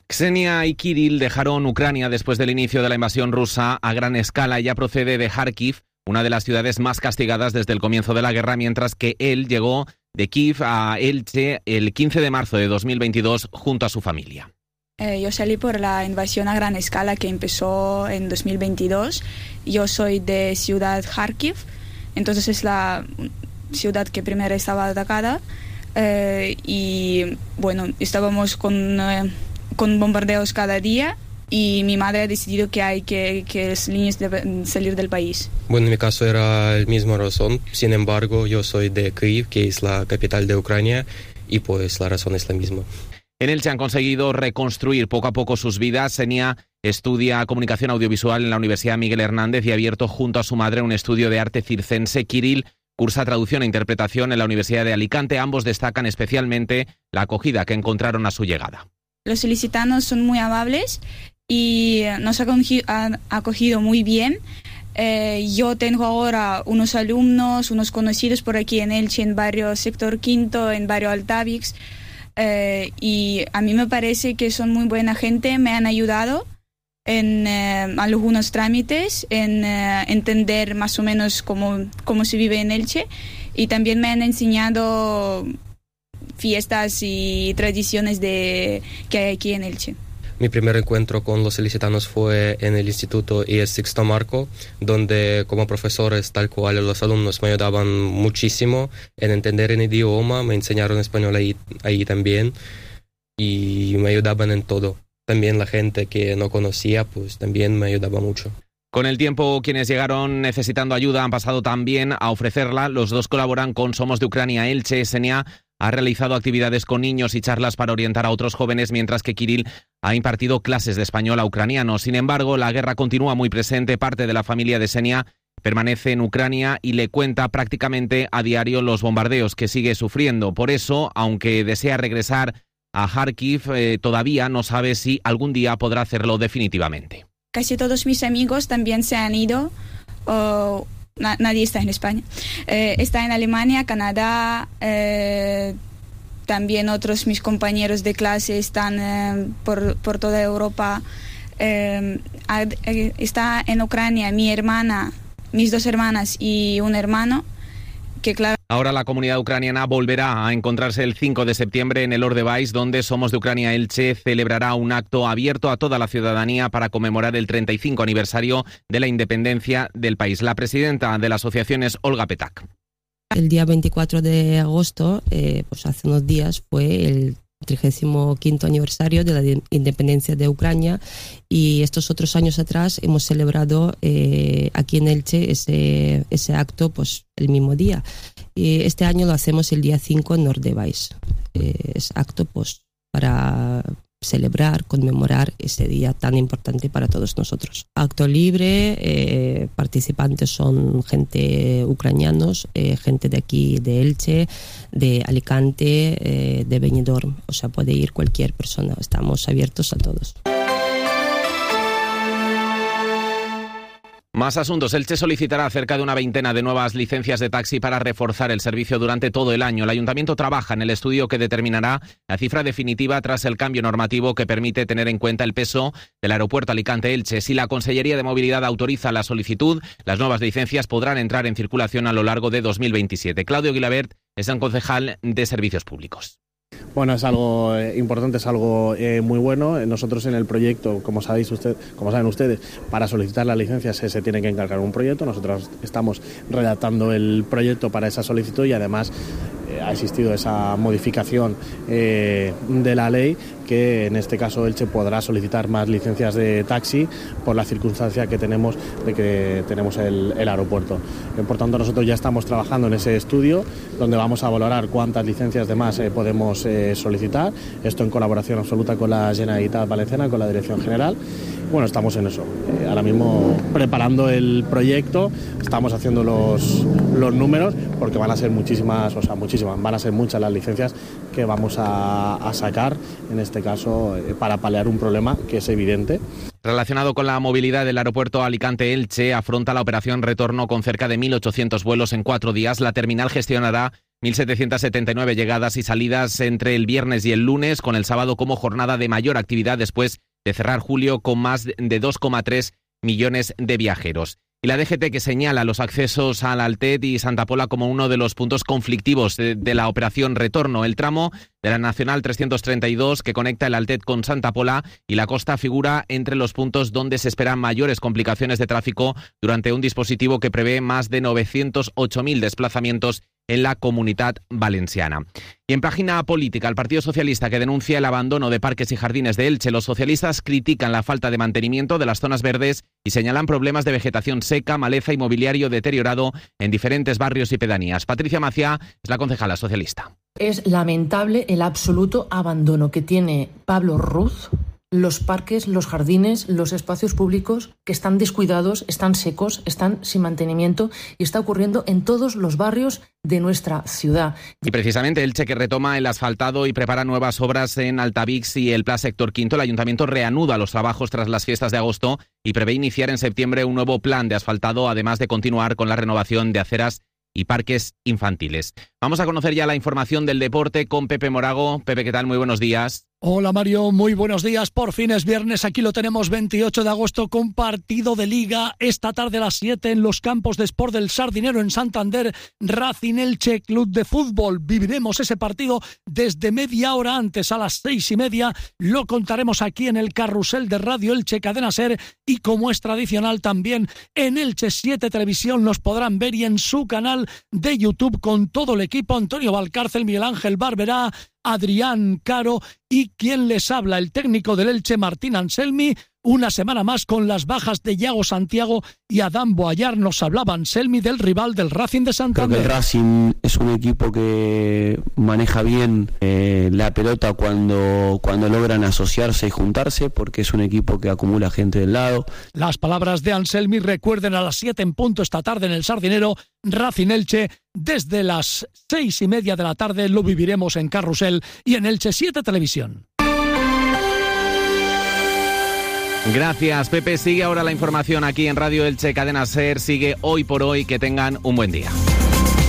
Ksenia y Kirill dejaron Ucrania después del inicio de la invasión rusa a gran escala. Ella procede de Kharkiv, una de las ciudades más castigadas desde el comienzo de la guerra, mientras que él llegó de Kiev a Elche el 15 de marzo de 2022 junto a su familia. Yo salí por la invasión a gran escala que empezó en 2022. Yo soy de ciudad Kharkiv, entonces es la ciudad que primero estaba atacada. Y bueno, estábamos con bombardeos cada día y mi madre ha decidido que los niños deben salir del país. Bueno, en mi caso era la misma razón. Sin embargo, yo soy de Kyiv, que es la capital de Ucrania, y pues la razón es la misma. En Elche han conseguido reconstruir poco a poco sus vidas. Xenia estudia comunicación audiovisual en la Universidad Miguel Hernández y ha abierto junto a su madre un estudio de arte circense. Kirill cursa traducción e interpretación en la Universidad de Alicante. Ambos destacan especialmente la acogida que encontraron a su llegada. Los ilicitanos son muy amables y nos han acogido muy bien. Yo tengo ahora unos alumnos, unos conocidos por aquí en Elche, en barrio Sector Quinto, en barrio Altavix, y a mí me parece que son muy buena gente. Me han ayudado en algunos trámites, en entender más o menos cómo se vive en Elche, y también me han enseñado fiestas y tradiciones que hay aquí en Elche. Mi primer encuentro con los ilicitanos fue en el Instituto IES Sixto Marco, donde como profesores, tal cual los alumnos, me ayudaban muchísimo en entender el idioma, me enseñaron español ahí también y me ayudaban en todo. También la gente que no conocía, pues también me ayudaba mucho. Con el tiempo, quienes llegaron necesitando ayuda han pasado también a ofrecerla. Los dos colaboran con Somos de Ucrania Elche. Xenia ha realizado actividades con niños y charlas para orientar a otros jóvenes, mientras que Kirill ha impartido clases de español a ucranianos. Sin embargo, la guerra continúa muy presente. Parte de la familia de Xenia permanece en Ucrania y le cuenta prácticamente a diario los bombardeos que sigue sufriendo. Por eso, aunque desea regresar a Kharkiv, todavía no sabe si algún día podrá hacerlo definitivamente. Casi todos mis amigos también se han ido. Nadie está en España. Está en Alemania, Canadá, también otros mis compañeros de clase están por toda Europa. Está en Ucrania mi hermana, mis dos hermanas y un hermano, que claro. Ahora la comunidad ucraniana volverá a encontrarse el 5 de septiembre en el Ordebais, donde Somos de Ucrania Elche celebrará un acto abierto a toda la ciudadanía para conmemorar el 35 aniversario de la independencia del país. La presidenta de la asociación es Olga Petak. El día 24 de agosto, pues hace unos días, fue el 35º aniversario de la independencia de Ucrania, y estos otros años atrás hemos celebrado aquí en Elche ese acto pues el mismo día. Y este año lo hacemos el día 5 en Ordebais. Es acto pues para celebrar, conmemorar ese día tan importante para todos nosotros. Acto libre, participantes son gente ucranianos, gente de aquí de Elche, de Alicante, de Benidorm, o sea, puede ir cualquier persona, estamos abiertos a todos. Más asuntos. Elche solicitará cerca de una veintena de nuevas licencias de taxi para reforzar el servicio durante todo el año. El Ayuntamiento trabaja en el estudio que determinará la cifra definitiva tras el cambio normativo que permite tener en cuenta el peso del aeropuerto Alicante-Elche. Si la Consellería de Movilidad autoriza la solicitud, las nuevas licencias podrán entrar en circulación a lo largo de 2027. Claudio Guilabert es el concejal de Servicios Públicos. Bueno, es algo importante, es algo muy bueno. Nosotros en el proyecto, como saben ustedes, para solicitar las licencias se tiene que encargar un proyecto. Nosotros estamos redactando el proyecto para esa solicitud y además ha existido esa modificación de la ley que en este caso Elche podrá solicitar más licencias de taxi por la circunstancia que tenemos de que tenemos el aeropuerto. Por tanto, nosotros ya estamos trabajando en ese estudio donde vamos a valorar cuántas licencias de más podemos solicitar. Esto en colaboración absoluta con la Generalitat Valenciana, con la Dirección General. Bueno, estamos en eso. Ahora mismo preparando el proyecto, estamos haciendo los números porque van a ser van a ser muchas las licencias que vamos a sacar, en este caso, para paliar un problema que es evidente. Relacionado con la movilidad del aeropuerto Alicante-Elche, afronta la operación retorno con cerca de 1.800 vuelos en 4 días. La terminal gestionará 1.779 llegadas y salidas entre el viernes y el lunes, con el sábado como jornada de mayor actividad después de cerrar julio con más de 2,3 millones de viajeros. Y la DGT, que señala los accesos al Altet y Santa Pola como uno de los puntos conflictivos de la operación Retorno. El tramo de la Nacional 332 que conecta el Altet con Santa Pola y la costa figura entre los puntos donde se esperan mayores complicaciones de tráfico durante un dispositivo que prevé más de 908.000 desplazamientos en la Comunitat Valenciana. Y en página política, el Partido Socialista, que denuncia el abandono de parques y jardines de Elche. Los socialistas critican la falta de mantenimiento de las zonas verdes y señalan problemas de vegetación seca, maleza y mobiliario deteriorado en diferentes barrios y pedanías. Patricia Maciá es la concejala socialista. Es lamentable el absoluto abandono que tiene Pablo Ruz los parques, los jardines, los espacios públicos que están descuidados, están secos, están sin mantenimiento y está ocurriendo en todos los barrios de nuestra ciudad. Y precisamente Elche, que retoma el asfaltado y prepara nuevas obras en Altavix y el Pla Sector Quinto. El Ayuntamiento reanuda los trabajos tras las fiestas de agosto y prevé iniciar en septiembre un nuevo plan de asfaltado, además de continuar con la renovación de aceras y parques infantiles. Vamos a conocer ya la información del deporte con Pepe Morago. Pepe, ¿qué tal? Muy buenos días. Hola Mario, muy buenos días. Por fin es viernes, aquí lo tenemos, 28 de agosto, con partido de Liga. Esta tarde a las 7 en los campos de Sport del Sardinero en Santander, Racing Elche Club de Fútbol. Viviremos ese partido desde media hora antes, a las 6:30. Lo contaremos aquí en el carrusel de Radio Elche Cadena Ser y, como es tradicional, también en Elche 7 Televisión nos podrán ver, y en su canal de YouTube con todo el equipo: Antonio Valcárcel, Miguel Ángel Barberá, Adrián Caro y quien les habla, el técnico del Elche, Martín Anselmi. Una semana más con las bajas de Yago Santiago y Adán Boallar. Nos hablaba Anselmi del rival del Racing de Santander. Creo que el Racing es un equipo que maneja bien la pelota cuando logran asociarse y juntarse, porque es un equipo que acumula gente del lado. Las palabras de Anselmi. Recuerden, a las 7 en punto esta tarde en el Sardinero, Racing Elche. Desde las 6:30 de la tarde lo viviremos en Carrusel y en Elche 7 Televisión. Gracias, Pepe. Sigue ahora la información aquí en Radio Elche Cadena Ser. Sigue Hoy por Hoy. Que tengan un buen día.